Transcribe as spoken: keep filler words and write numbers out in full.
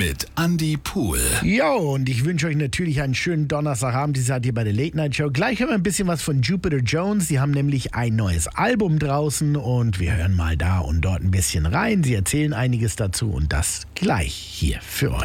mit Andy Pool. Jo, und ich wünsche euch natürlich einen schönen Donnerstagabend. Ihr seid hier bei der Late Night Show. Gleich hören wir ein bisschen was von Jupiter Jones. Sie haben nämlich ein neues Album draußen und wir hören mal da und dort ein bisschen rein. Sie erzählen einiges dazu und das gleich hier für euch.